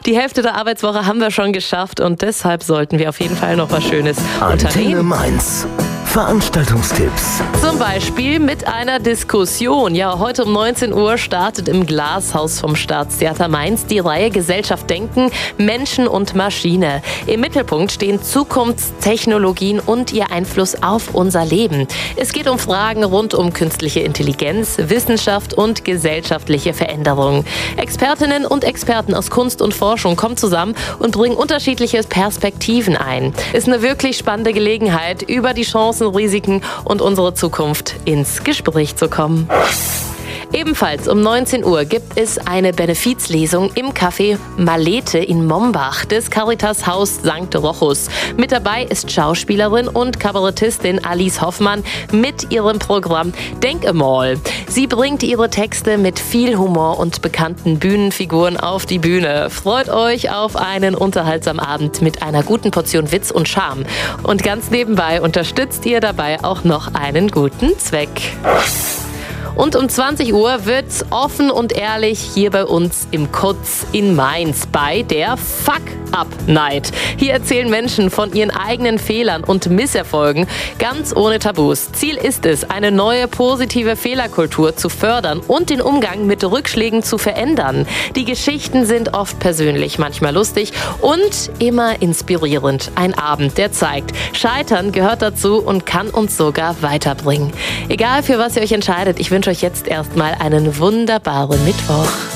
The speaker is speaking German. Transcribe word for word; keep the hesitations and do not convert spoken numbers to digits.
Die Hälfte der Arbeitswoche haben wir schon geschafft und deshalb sollten wir auf jeden Fall noch was Schönes Antenne unternehmen. Mainz. Veranstaltungstipps. Zum Beispiel mit einer Diskussion. Ja, heute um neunzehn Uhr startet im Glashaus vom Staatstheater Mainz die Reihe Gesellschaft denken, Menschen und Maschine. Im Mittelpunkt stehen Zukunftstechnologien und ihr Einfluss auf unser Leben. Es geht um Fragen rund um künstliche Intelligenz, Wissenschaft und gesellschaftliche Veränderungen. Expertinnen und Experten aus Kunst und Forschung kommen zusammen und bringen unterschiedliche Perspektiven ein. Ist eine wirklich spannende Gelegenheit, über die Chancen, Risiken und unsere Zukunft ins Gespräch zu kommen. Ebenfalls um neunzehn Uhr gibt es eine Benefizlesung im Café Malete in Mombach des Caritas-Haus Sankt Rochus. Mit dabei ist Schauspielerin und Kabarettistin Alice Hoffmann mit ihrem Programm Denk Emol. Sie bringt ihre Texte mit viel Humor und bekannten Bühnenfiguren auf die Bühne. Freut euch auf einen unterhaltsamen Abend mit einer guten Portion Witz und Charme. Und ganz nebenbei unterstützt ihr dabei auch noch einen guten Zweck. Und um zwanzig Uhr wird's offen und ehrlich hier bei uns im Kutz in Mainz bei der Fuck-Up-Night. Hier erzählen Menschen von ihren eigenen Fehlern und Misserfolgen, ganz ohne Tabus. Ziel ist es, eine neue positive Fehlerkultur zu fördern und den Umgang mit Rückschlägen zu verändern. Die Geschichten sind oft persönlich, manchmal lustig und immer inspirierend. Ein Abend, der zeigt, Scheitern gehört dazu und kann uns sogar weiterbringen. Egal für was ihr euch entscheidet, ich wünsche euch jetzt erstmal einen wunderbaren Mittwoch.